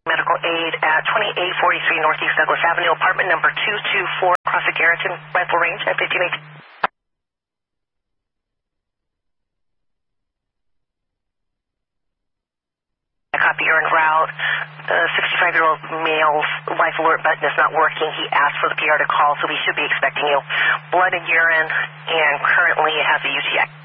Medical aid at 2843 Northeast Douglas Avenue, apartment number 224, across the Garreton Rifle Range at 1518. Copy, you're en route. The 65-year-old male's life alert button is not working. He asked for the PR to call, so we should be expecting you. Blood and urine, and currently it has a UTI.